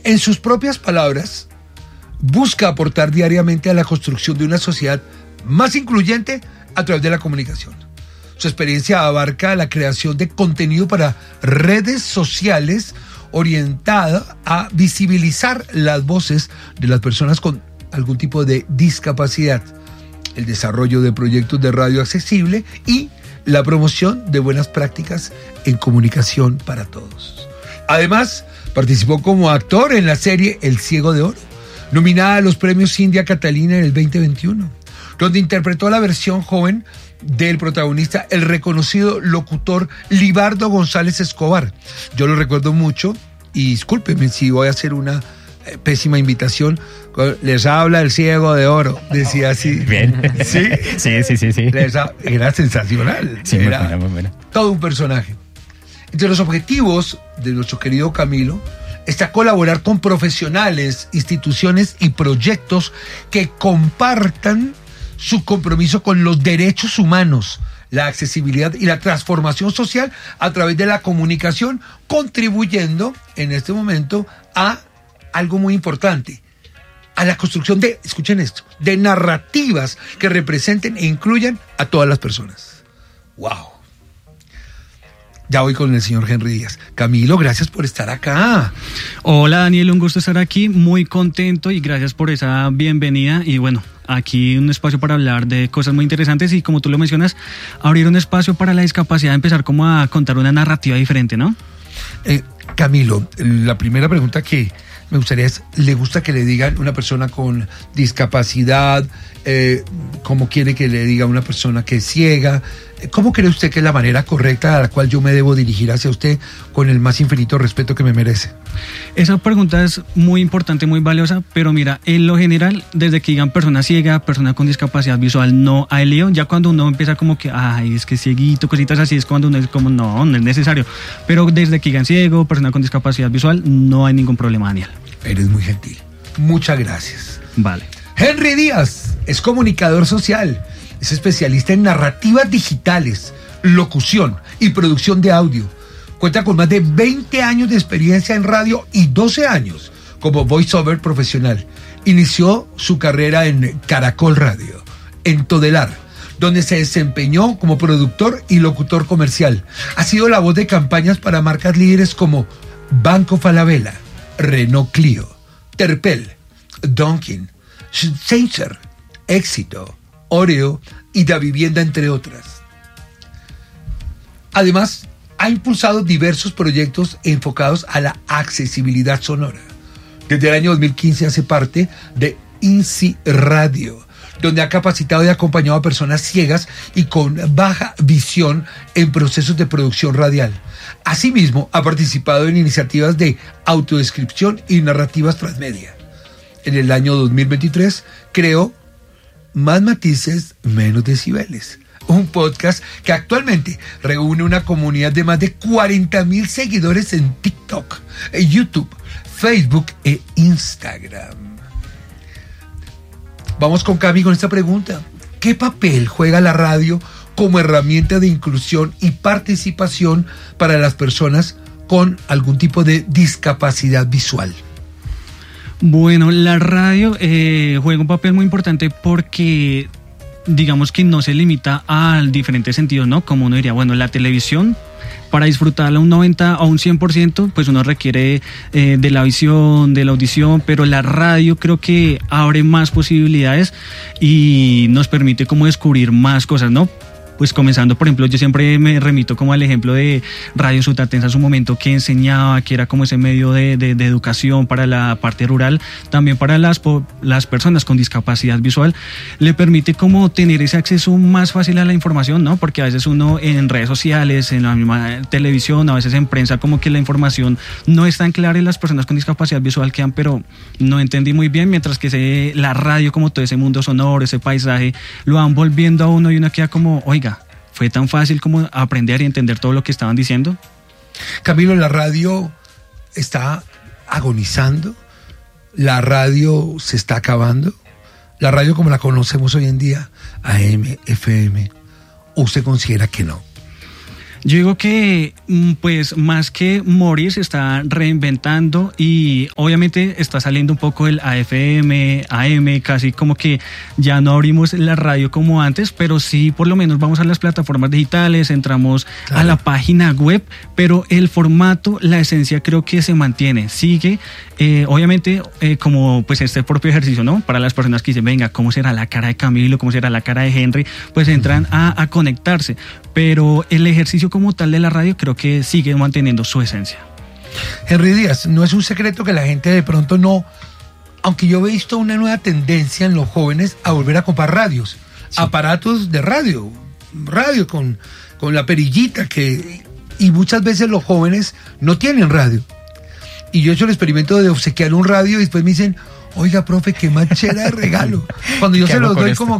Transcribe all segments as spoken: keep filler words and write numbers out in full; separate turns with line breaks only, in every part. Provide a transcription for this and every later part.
En sus propias palabras, busca aportar diariamente a la construcción de una sociedad más incluyente a través de la comunicación. Su experiencia abarca la creación de contenido para redes sociales orientada a visibilizar las voces de las personas con algún tipo de discapacidad, el desarrollo de proyectos de radio accesible y la promoción de buenas prácticas en comunicación para todos. Además, participó como actor en la serie El Ciego de Oro, nominada a los premios India Catalina en el veinte veintiuno, donde interpretó la versión joven del protagonista, el reconocido locutor Libardo González Escobar. Yo lo recuerdo mucho, y discúlpenme si voy a hacer una eh, pésima invitación. Les habla el Ciego de Oro, decía así.
Bien.
¿Sí?
Sí, sí, sí, sí.
Les ha, era sensacional.
Sí,
era
muy buena, muy buena.
todo un personaje. Entre los objetivos de nuestro querido Camilo está colaborar con profesionales, instituciones y proyectos que compartan su compromiso con los derechos humanos, la accesibilidad y la transformación social a través de la comunicación, contribuyendo en este momento a algo muy importante, a la construcción de, escuchen esto, de narrativas que representen e incluyan a todas las personas. ¡Wow! Ya voy con el señor Henry Díaz. Camilo, gracias por estar acá.
Hola Daniel, un gusto estar aquí, muy contento y gracias por esa bienvenida. Y bueno, aquí un espacio para hablar de cosas muy interesantes y como tú lo mencionas, abrir un espacio para la discapacidad, empezar como a contar una narrativa diferente, ¿no?
Eh, Camilo, la primera pregunta que me gustaría es, ¿le gusta que le digan una persona con discapacidad? Eh, ¿Cómo quiere que le diga una persona que es ciega? ¿Cómo cree usted que es la manera correcta a la cual yo me debo dirigir hacia usted con el más infinito respeto que me merece?
Esa pregunta es muy importante, muy valiosa, pero mira, en lo general, desde que digan persona ciega, persona con discapacidad visual, no hay lío. Ya cuando uno empieza como que, ay, es que cieguito, cositas así, es cuando uno es como, no, no es necesario. Pero desde que digan ciego, persona con discapacidad visual, no hay ningún problema, Daniel.
Eres muy gentil. Muchas gracias.
Vale.
Henry Díaz es comunicador social, es especialista en narrativas digitales, locución y producción de audio. Cuenta con más de veinte años de experiencia en radio y doce años como voiceover profesional. Inició su carrera en Caracol Radio, en Todelar, donde se desempeñó como productor y locutor comercial. Ha sido la voz de campañas para marcas líderes como Banco Falabella, Renault Clio, Terpel, Dunkin', Sennheiser, Éxito, Oreo y Da Vivienda, entre otras. Además, ha impulsado diversos proyectos enfocados a la accesibilidad sonora. Desde el año dos mil quince hace parte de INSI Radio, donde ha capacitado y acompañado a personas ciegas y con baja visión en procesos de producción radial. Asimismo, ha participado en iniciativas de autodescripción y narrativas transmedia. En el año dos mil veintitrés creó Más Matices, Menos Decibeles, un podcast que actualmente reúne una comunidad de más de cuarenta mil seguidores en TikTok, YouTube, Facebook e Instagram. Vamos con Cami con esta pregunta. ¿Qué papel juega la radio como herramienta de inclusión y participación para las personas con algún tipo de discapacidad visual?
Bueno, la radio eh, juega un papel muy importante porque digamos que no se limita a diferentes sentidos, ¿no? Como uno diría, bueno, la televisión, para disfrutarla un noventa o un cien por ciento, pues uno requiere eh, de la visión, de la audición, pero la radio creo que abre más posibilidades y nos permite como descubrir más cosas, ¿no? Pues comenzando, por ejemplo, yo siempre me remito como al ejemplo de Radio Sutatensa en su momento, que enseñaba, que era como ese medio de, de, de educación para la parte rural, también para las, las personas con discapacidad visual, le permite como tener ese acceso más fácil a la información, ¿no? Porque a veces uno en redes sociales, en la misma televisión, a veces en prensa, como que la información no es tan clara y las personas con discapacidad visual quedan, pero no entendí muy bien, mientras que ese, la radio, como todo ese mundo sonoro, ese paisaje, lo van volviendo a uno y uno queda como, oiga, ¿fue tan fácil como aprender y entender todo lo que estaban diciendo?
Camilo, la radio está agonizando, la radio se está acabando, la radio como la conocemos hoy en día, A M, F M, ¿o usted considera que no?
Yo digo que, pues, más que morir, se está reinventando y obviamente está saliendo un poco el A F M, A M, casi como que ya no abrimos la radio como antes, pero sí, por lo menos vamos a las plataformas digitales, entramos claro. a la página web, pero el formato, la esencia creo que se mantiene, sigue, eh, obviamente, eh, como pues este propio ejercicio, ¿no? Para las personas que dicen, venga, ¿cómo será la cara de Camilo? ¿Cómo será la cara de Henry? Pues entran a, a conectarse, pero el ejercicio como tal de la radio creo que sigue manteniendo su esencia.
Henry Díaz, no es un secreto que la gente de pronto no, aunque yo he visto una nueva tendencia en los jóvenes a volver a comprar radios, sí. aparatos de radio, radio con, con la perillita que, y muchas veces los jóvenes no tienen radio. Y yo he hecho el experimento de obsequiar un radio y después me dicen, oiga, profe, qué manchera de regalo. Cuando yo se los doy como,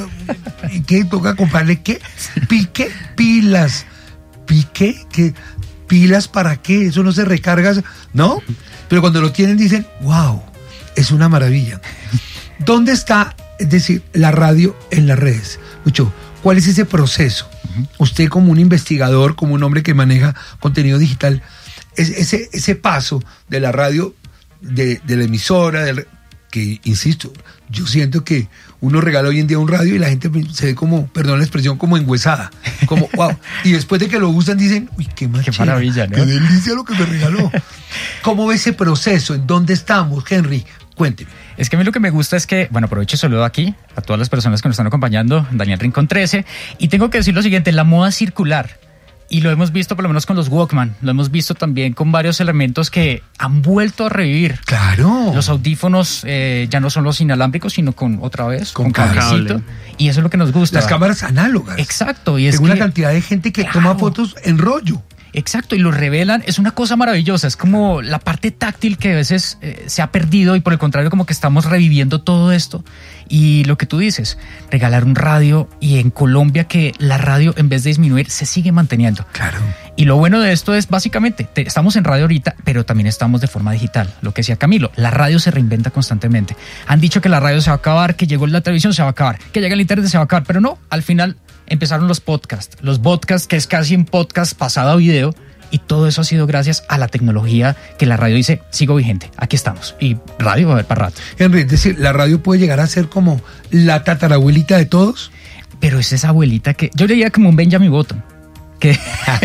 ¿qué toca comprarle qué? Pique, pilas. ¿Pique? ¿Qué? ¿Pilas para qué? Eso no se recarga, ¿no? Pero cuando lo tienen dicen, wow, es una maravilla. ¿Dónde está, es decir, la radio en las redes? Mucho, ¿cuál es ese proceso? Uh-huh. Usted como un investigador, como un hombre que maneja contenido digital, es, ese, ese paso de la radio, de, de la emisora, del, que, insisto, yo siento que uno regala hoy en día un radio y la gente se ve como, perdón la expresión, como engüesada, como wow, y después de que lo usan dicen, uy, qué manchera,
qué maravilla, ¿no?
Qué delicia lo que me regaló. ¿Cómo ve ese proceso? ¿En dónde estamos, Henry? Cuénteme.
Es que a mí lo que me gusta es que, bueno, aprovecho y saludo aquí a todas las personas que nos están acompañando, Daniel Rincón trece, y tengo que decir lo siguiente, la moda circular. Y lo hemos visto por lo menos con los Walkman, lo hemos visto también con varios elementos que han vuelto a revivir.
Claro.
Los audífonos eh, ya no son los inalámbricos, sino con otra vez,
con,
con cablecito. Y eso es lo que nos gusta.
Las cámaras análogas.
Exacto. Y es
Tengo
que,
una cantidad de gente que
claro.
toma fotos en rollo.
Exacto, y lo revelan, es una cosa maravillosa, es como la parte táctil que a veces eh, se ha perdido y por el contrario como que estamos reviviendo todo esto. Y lo que tú dices, regalar un radio y en Colombia que la radio en vez de disminuir se sigue manteniendo.
Claro.
Y lo bueno de esto es básicamente, te, estamos en radio ahorita, pero también estamos de forma digital. Lo que decía Camilo, la radio se reinventa constantemente. Han dicho que la radio se va a acabar, que llegó la televisión se va a acabar, que llega el internet se va a acabar, pero no, al final empezaron los podcasts. Los podcasts, que es casi un podcast pasado a video, y todo eso ha sido gracias a la tecnología que la radio dice, sigo vigente, aquí estamos. Y radio va a haber para rato.
Henry, es decir, la radio puede llegar a ser como la tatarabuelita de todos.
Pero es esa abuelita que, yo diría como un Benjamin Button, que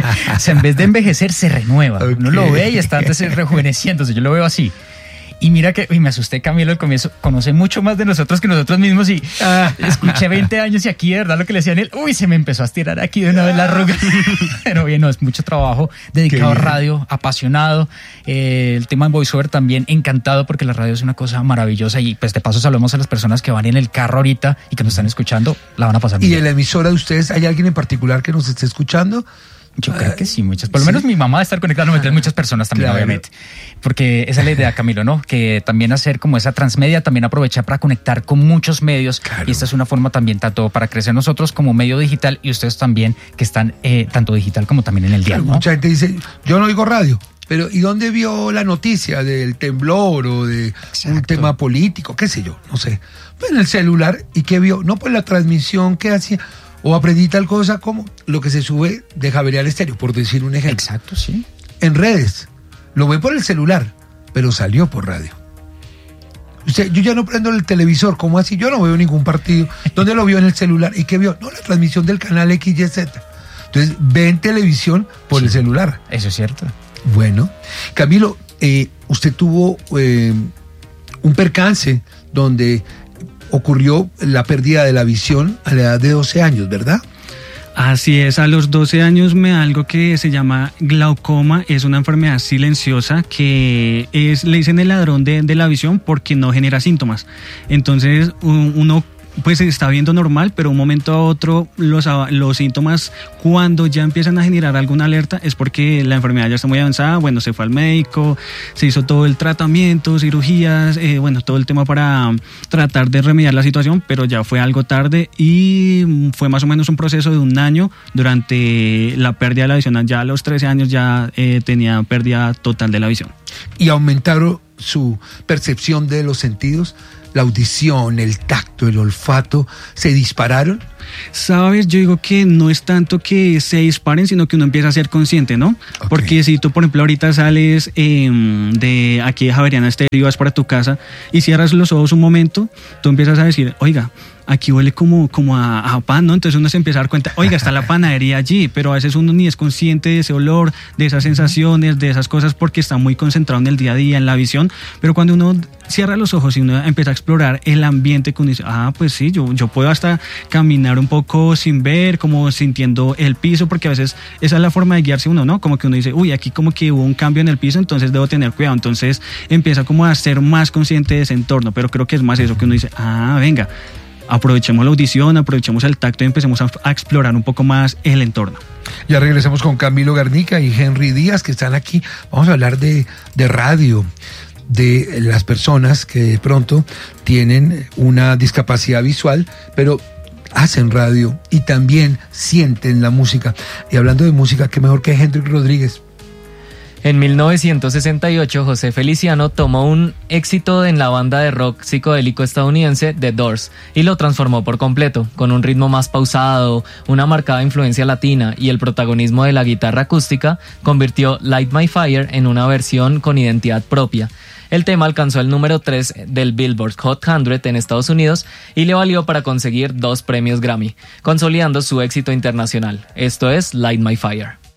o sea, en vez de envejecer se renueva. Okay. Uno lo ve y está antes rejuveneciéndose, yo lo veo así. Y mira que, uy, me asusté, Camilo, al comienzo, conoce mucho más de nosotros que nosotros mismos y ah, escuché veinte años y aquí, de verdad, lo que le decían él, uy, se me empezó a estirar aquí de una vez la arruga. Pero bien, no, es mucho trabajo, dedicado a radio, apasionado, eh, el tema en voiceover también, encantado porque la radio es una cosa maravillosa y pues de paso saludamos a las personas que van en el carro ahorita y que nos están escuchando, la van a pasar bien.
¿Y en la emisora de ustedes hay alguien en particular que nos esté escuchando?
Yo creo que sí, muchas. Por lo menos sí. Mi mamá va a estar conectada, no meter muchas personas también, claro. Obviamente. Porque esa es la idea, Camilo, ¿no? Que también hacer como esa transmedia, también aprovechar para conectar con muchos medios. Claro. Y esta es una forma también tanto para crecer nosotros como medio digital y ustedes también que están eh, tanto digital como también en el diario, ¿no?
Mucha gente dice, yo no oigo radio. Pero ¿y dónde vio la noticia del temblor o de Exacto. un tema político? ¿Qué sé yo? No sé. Pues en el celular. ¿Y qué vio? No, pues la transmisión que hacía... O aprendí tal cosa como lo que se sube de Javerial Estéreo, por decir un ejemplo.
Exacto, sí.
En redes. Lo ve por el celular, pero salió por radio. Usted, yo ya no prendo el televisor, ¿cómo así? Yo no veo ningún partido. ¿Dónde lo vio en el celular? ¿Y qué vio? No, la transmisión del canal X Y Z. Entonces, ve en televisión por sí, el celular.
Eso es cierto.
Bueno, Camilo, eh, usted tuvo eh, un percance donde... ocurrió la pérdida de la visión a la edad de doce años, ¿verdad?
Así es, a los doce años me da algo que se llama glaucoma, es una enfermedad silenciosa que es, le dicen el ladrón de, de la visión porque no genera síntomas. Entonces uno pues se está viendo normal, pero un momento a otro los, los síntomas cuando ya empiezan a generar alguna alerta es porque la enfermedad ya está muy avanzada, bueno, se fue al médico, se hizo todo el tratamiento, cirugías, eh, bueno, todo el tema para tratar de remediar la situación, pero ya fue algo tarde y fue más o menos un proceso de un año durante la pérdida de la visión, ya a los trece años ya eh, tenía pérdida total de la visión.
¿Y aumentaron su percepción de los sentidos? la audición, el tacto, el olfato, se dispararon?
Sabes, yo digo que no es tanto que se disparen, sino que uno empieza a ser consciente, ¿no? Okay. Porque si tú, por ejemplo, ahorita sales eh, de aquí de Javeriana Estéreo, vas para tu casa y cierras los ojos un momento, tú empiezas a decir, oiga, aquí huele como, como a, a pan, ¿no? Entonces uno se empieza a dar cuenta, oiga, está la panadería allí, pero a veces uno ni es consciente de ese olor, de esas sensaciones, de esas cosas, porque está muy concentrado en el día a día, en la visión, pero cuando uno cierra los ojos y uno empieza a explorar el ambiente, que uno dice, ah, pues sí, yo, yo puedo hasta caminar un poco sin ver, como sintiendo el piso, porque a veces esa es la forma de guiarse uno, ¿no? Como que uno dice, uy, aquí como que hubo un cambio en el piso, entonces debo tener cuidado, entonces empieza como a ser más consciente de ese entorno, pero creo que es más eso, que uno dice, ah, venga, aprovechemos la audición, aprovechemos el tacto y empecemos a, a explorar un poco más el entorno.
Ya regresamos con Camilo Garnica y Henry Díaz, que están aquí. Vamos a hablar de, de radio, de las personas que de pronto tienen una discapacidad visual, pero hacen radio y también sienten la música. Y hablando de música, qué mejor que Hendrik Rodríguez.
En mil novecientos sesenta y ocho, José Feliciano tomó un éxito en la banda de rock psicodélico estadounidense The Doors y lo transformó por completo, con un ritmo más pausado, una marcada influencia latina y el protagonismo de la guitarra acústica, convirtió Light My Fire en una versión con identidad propia. El tema alcanzó el número tres del Billboard Hot cien en Estados Unidos y le valió para conseguir dos premios Grammy, consolidando su éxito internacional. Esto es Light My Fire.